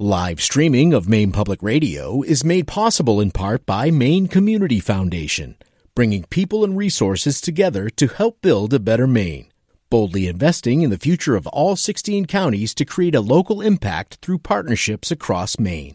Live streaming of Maine Public Radio is made possible in part by Maine Community Foundation, bringing people and resources together to help build a better Maine. Boldly investing in the future of all 16 counties to create a local impact through partnerships across Maine.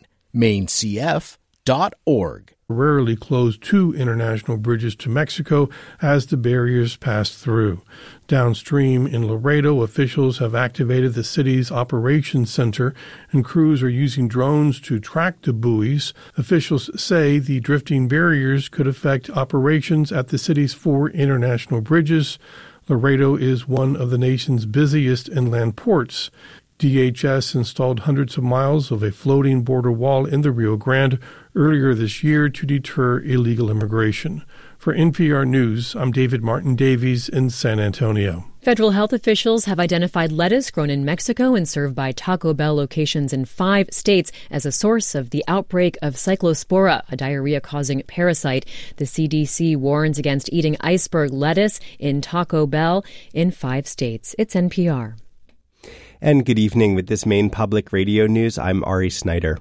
MaineCF.org. Temporarily closed 2 international bridges to Mexico as the barriers passed through. Downstream in Laredo, officials have activated the city's operations center, and crews are using drones to track the buoys. Officials say the drifting barriers could affect operations at the city's 4 international bridges. Laredo is one of the nation's busiest inland ports. DHS installed hundreds of miles of a floating border wall in the Rio Grande earlier this year to deter illegal immigration. For NPR News, I'm David Martin Davies in San Antonio. Federal health officials have identified lettuce grown in Mexico and served by Taco Bell locations in 5 states as a source of the outbreak of Cyclospora, a diarrhea-causing parasite. The CDC warns against eating iceberg lettuce in Taco Bell in 5 states. It's NPR. And good evening. With this Maine Public Radio News, I'm Ari Snyder.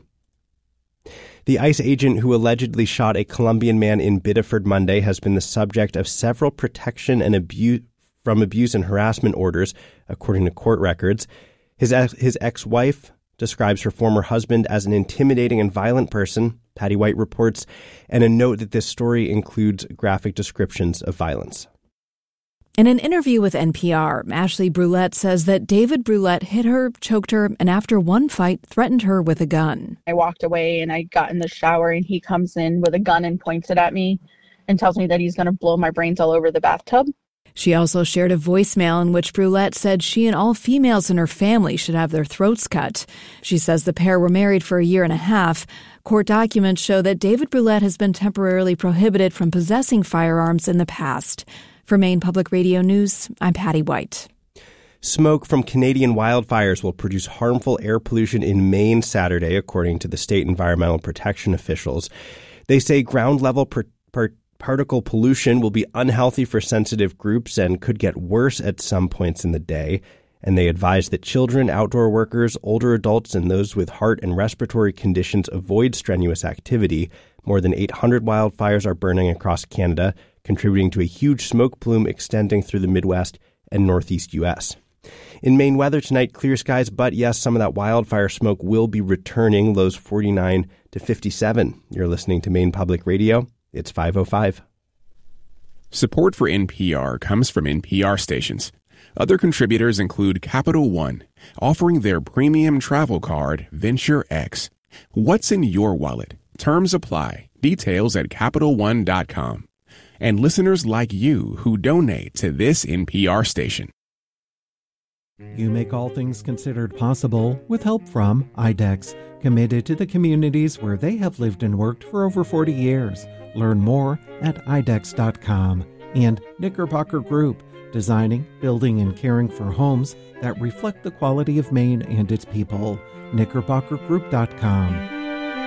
The ICE agent who allegedly shot a Colombian man in Biddeford Monday has been the subject of several protection and abuse and harassment orders, according to court records. His ex-wife describes her former husband as an intimidating and violent person, Patty White reports, and a note that this story includes graphic descriptions of violence. In an interview with NPR, Ashley Brulette says that David Brulette hit her, choked her, and after one fight, threatened her with a gun. I walked away and I got in the shower and he comes in with a gun and points it at me and tells me that he's going to blow my brains all over the bathtub. She also shared a voicemail in which Brulette said she and all females in her family should have their throats cut. She says the pair were married for a year and a half. Court documents show that David Brulette has been temporarily prohibited from possessing firearms in the past. For Maine Public Radio News, I'm Patty White. Smoke from Canadian wildfires will produce harmful air pollution in Maine Saturday, according to the state environmental protection officials. They say ground-level particle pollution will be unhealthy for sensitive groups and could get worse at some points in the day. And they advise that children, outdoor workers, older adults, and those with heart and respiratory conditions avoid strenuous activity. More than 800 wildfires are burning across Canada, contributing to a huge smoke plume extending through the Midwest and Northeast U.S. In Maine weather tonight, clear skies, but yes, some of that wildfire smoke will be returning, lows 49 to 57. You're listening to Maine Public Radio. It's 5:05. Support for NPR comes from NPR stations. Other contributors include Capital One, offering their premium travel card, Venture X. What's in your wallet? Terms apply. Details at CapitalOne.com. And listeners like you who donate to this NPR station. You make All Things Considered possible with help from IDEX, committed to the communities where they have lived and worked for over 40 years. Learn more at IDEX.com. And Knickerbocker Group, designing, building, and caring for homes that reflect the quality of Maine and its people. KnickerbockerGroup.com.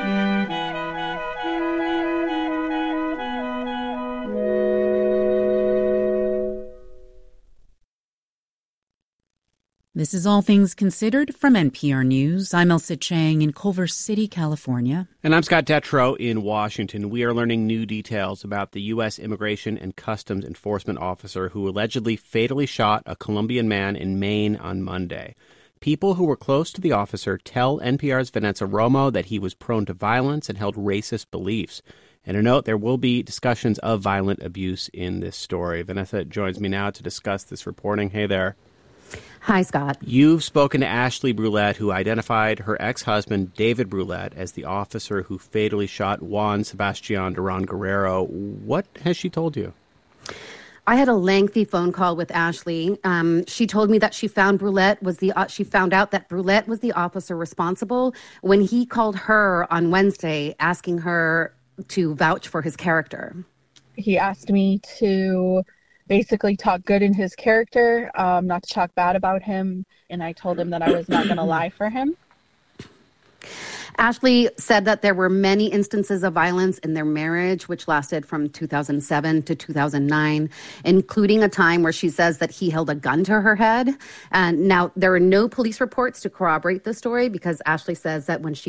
This is All Things Considered from NPR News. I'm Elsa Chang in Culver City, California. And I'm Scott Detrow in Washington. We are learning new details about the U.S. Immigration and Customs Enforcement officer who allegedly fatally shot a Colombian man in Maine on Monday. People who were close to the officer tell NPR's Vanessa Romo that he was prone to violence and held racist beliefs. And a note, there will be discussions of violent abuse in this story. Vanessa joins me now to discuss this reporting. Hey there. Hi, Scott. You've spoken to Ashley Brulette, who identified her ex-husband, David Brulette, as the officer who fatally shot Juan Sebastian Duran Guerrero. What has she told you? I had a lengthy phone call with Ashley. She told me that she found she found out that Brulette was the officer responsible when he called her on Wednesday, asking her to vouch for his character. He asked me to basically talk good in his character, not to talk bad about him, and I told him that I was not going to lie for him. Ashley said that there were many instances of violence in their marriage, which lasted from 2007 to 2009, including a time where she says that he held a gun to her head. And now there are no police reports to corroborate the story because Ashley says that when she